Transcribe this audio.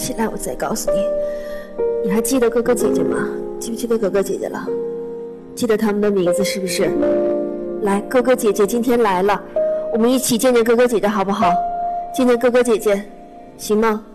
起来我再告诉你。你还记得哥哥姐姐吗？记不记得哥哥姐姐了？记得他们的名字是不是？来，哥哥姐姐今天来了，我们一起见见哥哥姐姐好不好？见见哥哥姐姐，行吗？